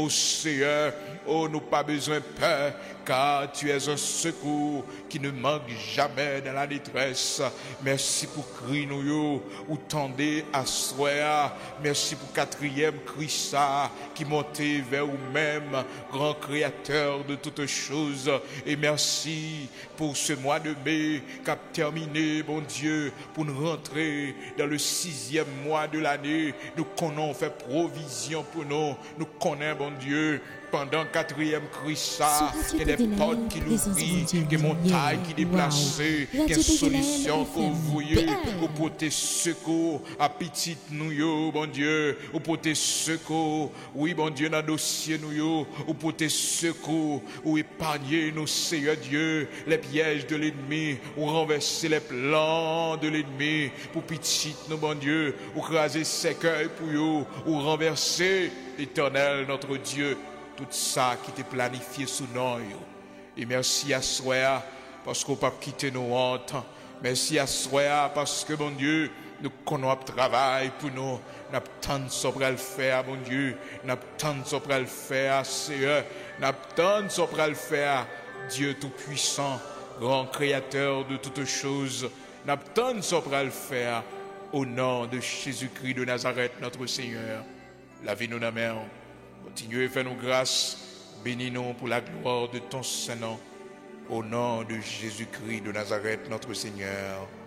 Oh Seigneur, oh, nous pas besoin de peur, car tu es un secours qui ne manque jamais dans la détresse. Merci pour cri nous yo, ou tendez à soya. Merci pour quatrième cri ça, qui montait vers vous-même, grand créateur de toutes choses. Et merci pour ce mois de mai, qu'a terminé, bon Dieu, pour nous rentrer dans le 6e mois de l'année. Nous connaissons fait provision pour nous, nous connaissons, bon Dieu, pendant 4e cri ça, il y a des portes qui l'ouvrent, des montagnes qui déplacent, des solutions qu'on voyait, pour porter secours à petite nous yo, bon Dieu, pour porter secours, oui, bon Dieu, dans le dossier nous yo, pour porter secours, ou épargner nos Seigneur Dieu, les pièges de l'ennemi, ou renverser les plans de l'ennemi, pour petite nous, bon Dieu, ou craser ses cœurs pour yo, ou renverser, Éternel, notre Dieu, tout ça qui t'est planifié sous nous. Et merci à soi parce qu'on ne peut pas quitter nos hontes. Merci à soi parce que, mon Dieu, nous connaissons le travail pour nous. Nous attendons ce qu'on le faire, mon Dieu. Nous attendons ce qu'on le faire, Seigneur. Nous attendons ce qu'on le faire, Dieu Tout-Puissant, grand Créateur de toutes choses. Nous attendons ce qu'on le faire au nom de Jésus-Christ de Nazareth, notre Seigneur. Lavez-nous la main. Continuez à faire nous grâce. Bénis-nous pour la gloire de ton Saint-Nom. Au nom de Jésus-Christ de Nazareth, notre Seigneur.